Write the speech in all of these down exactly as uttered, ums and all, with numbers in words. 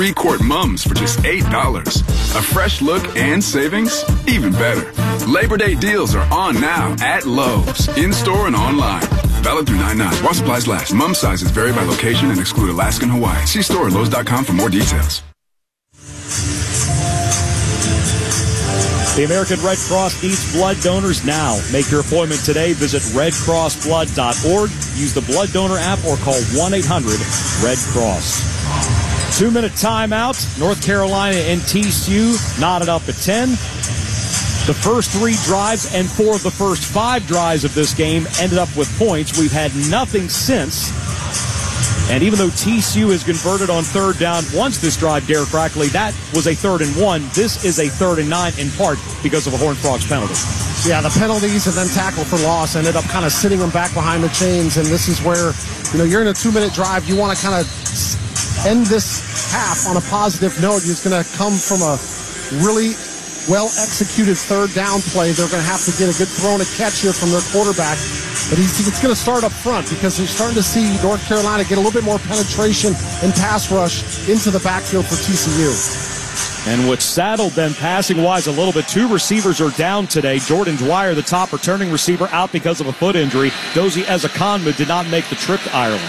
Three-quart mums for just eight dollars. A fresh look and savings? Even better. Labor Day deals are on now at Lowe's, in-store and online. Valid through nine nine. While supplies last. Mum sizes vary by location and exclude Alaska and Hawaii. See store at Lowe's dot com for more details. The American Red Cross needs blood donors now. Make your appointment today. Visit red cross blood dot org. Use the blood donor app or call one eight hundred red cross. Two-minute timeout. North Carolina and T C U knotted up at ten. The first three drives and four of the first five drives of this game ended up with points. We've had nothing since. And even though T C U has converted on third down once this drive, Derek Rackley, that was a third and one. This is a third and nine in part because of a Horned Frogs penalty. Yeah, the penalties and then tackle for loss ended up kind of sitting them back behind the chains. And this is where, you know, you're in a two-minute drive. You want to kind of end this half on a positive note. It's going to come from a really well-executed third down play. They're going to have to get a good throw and a catch here from their quarterback. But he's, it's going to start up front because they're starting to see North Carolina get a little bit more penetration and pass rush into the backfield for T C U. And what's saddled them passing-wise a little bit, two receivers are down today. Jordan Dwyer, the top returning receiver, out because of a foot injury. Dozie Ezekanmu did not make the trip to Ireland.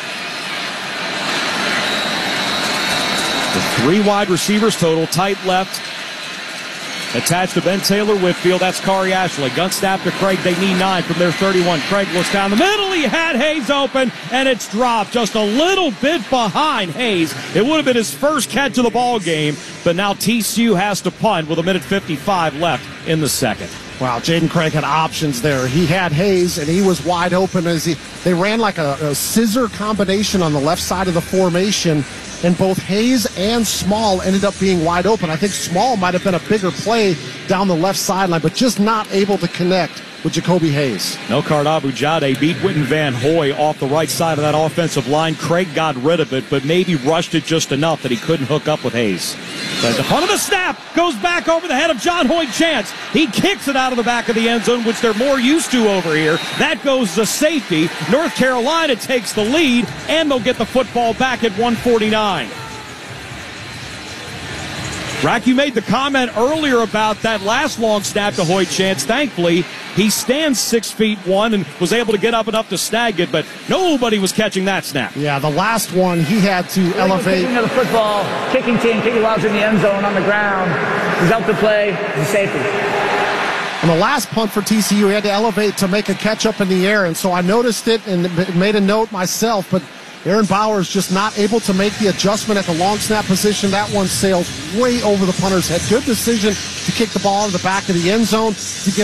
The three wide receivers total, tight left. Attached to Ben Taylor Whitfield, that's Kari Ashley. Gun snap to Craig, they need nine from their thirty-one. Craig looks down the middle, he had Hayes open, and it's dropped just a little bit behind Hayes. It would have been his first catch of the ball game, but now T C U has to punt with a minute fifty-five left in the second. Wow, Jaden Craig had options there. He had Hayes, and he was wide open as he. They ran like a, a scissor combination on the left side of the formation, and both Hayes and Small ended up being wide open. I think Small might have been a bigger play down the left sideline, but just not able to connect with Jacoby Hayes. Melkart Abujade beat Witten Van Hoy off the right side of that offensive line. Craig got rid of it, but maybe rushed it just enough that he couldn't hook up with Hayes. But the punt of the snap goes back over the head of John Hoy Chance. He kicks it out of the back of the end zone, which they're more used to over here. That goes to safety. North Carolina takes the lead, and they'll get the football back at one forty-nine. Rack, you made the comment earlier about that last long snap to Hoy Chance. Thankfully, he stands six feet one and was able to get up enough to snag it, but nobody was catching that snap. Yeah, the last one, he had to elevate. Kicking of the football, kicking team, kicking while it's in the end zone on the ground. He's out to play, he's safety. On the last punt for T C U, he had to elevate to make a catch up in the air, and so I noticed it and made a note myself, but Aaron Bowers just not able to make the adjustment at the long snap position. That one sails way over the punter's head. Good decision to kick the ball in the back of the end zone to give